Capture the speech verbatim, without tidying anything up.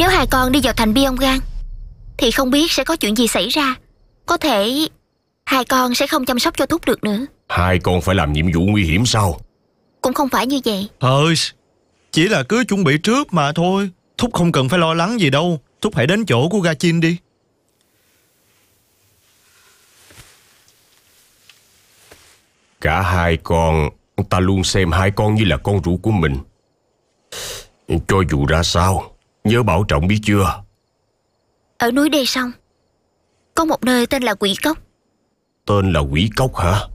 Nếu hai con đi vào thành Pyongyang thì không biết sẽ có chuyện gì xảy ra. Có thể hai con sẽ không chăm sóc cho Thúc được nữa. Hai con phải làm nhiệm vụ nguy hiểm sao? Cũng không phải như vậy. Thôi, chỉ là cứ chuẩn bị trước mà thôi. Thúc không cần phải lo lắng gì đâu. Thúc hãy đến chỗ của Gachin đi. Cả hai con, ta luôn xem hai con như là con ruột của mình. Cho dù ra sao, nhớ bảo trọng biết chưa? Ở núi Đê Sông có một nơi tên là Quỷ Cốc. Tên là Quỷ Cốc hả?